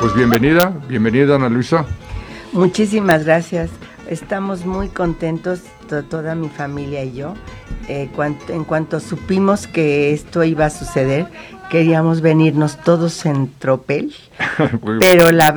pues bienvenida Ana Luisa. Muchísimas gracias. Estamos muy contentos, toda mi familia y yo. En cuanto supimos que esto iba a suceder, queríamos venirnos todos en tropel, pero la